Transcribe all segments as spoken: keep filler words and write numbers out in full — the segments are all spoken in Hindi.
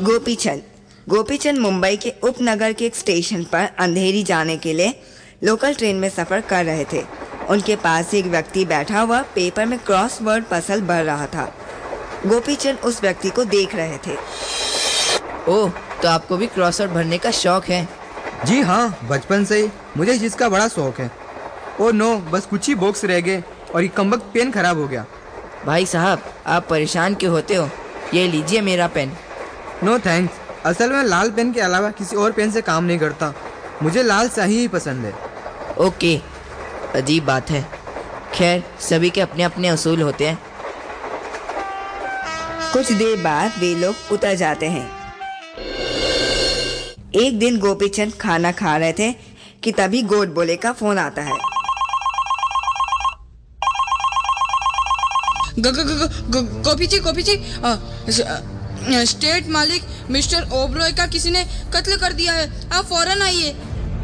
गोपीचंद गोपीचंद मुंबई के उपनगर के एक स्टेशन पर अंधेरी जाने के लिए लोकल ट्रेन में सफ़र कर रहे थे। उनके पास एक व्यक्ति बैठा हुआ पेपर में क्रॉसवर्ड पजल भर रहा था। गोपीचंद उस व्यक्ति को देख रहे थे। ओह, तो आपको भी क्रॉसवर्ड भरने का शौक है? जी हाँ, बचपन से ही मुझे इसका बड़ा शौक है। ओ नो, बस कुछ ही बॉक्स रह गए और ये कमबख्त पेन खराब हो गया। भाई साहब, आप परेशान क्यों होते हो? ये लीजिए मेरा पेन। नो थैंक्स, असल में लाल पेन के अलावा किसी और पेन से काम नहीं करता। मुझे लाल स्याही ही पसंद है। ओके, अजीब बात है। खैर, सभी के अपने अपने असूल होते हैं। कुछ देर बाद वे लोग उतर जाते हैं। एक दिन गोपीचंद खाना खा रहे थे कि तभी गोडबोले का फोन आता है। गोपी जी गोपी जी स्टेट मालिक मिस्टर ओबरॉय का किसी ने कत्ल कर दिया है, आप फौरन आइए।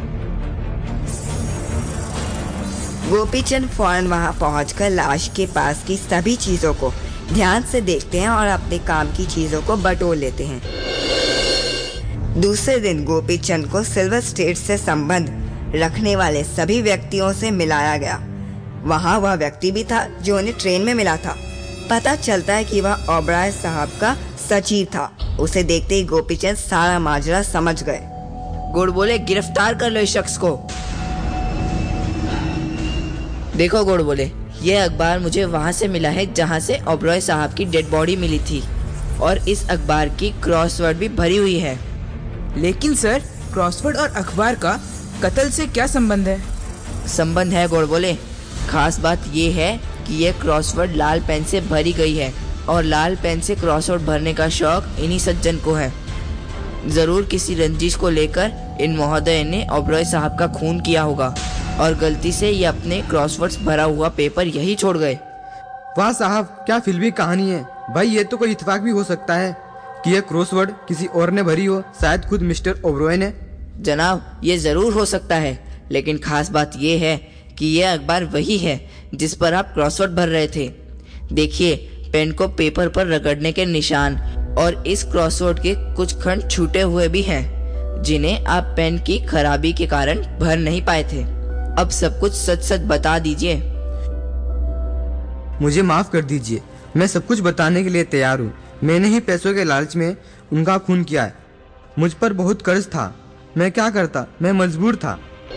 गोपीचंद फौरन वहां पहुंचकर लाश के पास की सभी चीजों को ध्यान से देखते हैं और अपने काम की चीजों को बटोर लेते हैं। दूसरे दिन गोपीचंद को सिल्वर स्टेट से संबंध रखने वाले सभी व्यक्तियों से मिलाया गया। वहां वह व्यक्ति भी था जो उन्हें ट्रेन में मिला था। पता चलता है कि वह ओबराय साहब का सचिव था। उसे देखते ही गोपीचंद सारा माजरा समझ गए। गोडबोले, गिरफ्तार कर लो इस शख्स को। देखो गोडबोले, यह अखबार मुझे वहां से मिला है जहां से ओबराय साहब की डेड बॉडी मिली थी, और इस अखबार की क्रॉसवर्ड भी भरी हुई है। लेकिन सर, क्रॉसवर्ड और अखबार का कत्ल से क्या संबंध है? संबंध है गोडबोले। खास बात यह है कि यह क्रॉसवर्ड लाल पेन से भरी गई है, और लाल पेन से क्रॉसवर्ड भरने का शौक इन्हीं सज्जन को है। जरूर किसी रंजिश को लेकर इन महोदय ने ओबरॉय साहब का खून किया होगा, और गलती से ये अपने क्रॉसवर्ड्स भरा हुआ पेपर यही छोड़ गए। वाह साहब, क्या फिल्मी कहानी है। भाई, ये तो कोई इत्तेफाक भी हो सकता है कि यह क्रॉसवर्ड किसी और ने भरी हो, शायद खुद मिस्टर ओबरॉय ने। जनाब, ये जरूर हो सकता है, लेकिन खास बात यह है कि यह अखबार वही है जिस पर आप क्रॉसवर्ड भर रहे थे। देखिए, पेन को पेपर पर रगड़ने के निशान, और इस क्रॉसवर्ड के कुछ खंड छूटे हुए भी हैं, जिन्हें आप पेन की खराबी के कारण भर नहीं पाए थे। अब सब कुछ सच सच बता दीजिए। मुझे माफ कर दीजिए, मैं सब कुछ बताने के लिए तैयार हूँ। मैंने ही पैसों के लालच में उनका खून किया है। मुझ पर बहुत कर्ज था, मैं क्या करता, मैं मजबूर था।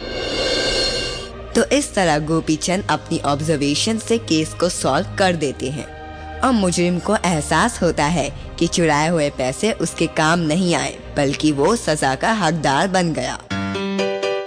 तो इस तरह गोपीचंद अपनी ऑब्जर्वेशन से केस को सॉल्व कर देते हैं, और मुजरिम को एहसास होता है कि चुराए हुए पैसे उसके काम नहीं आए, बल्कि वो सजा का हकदार बन गया।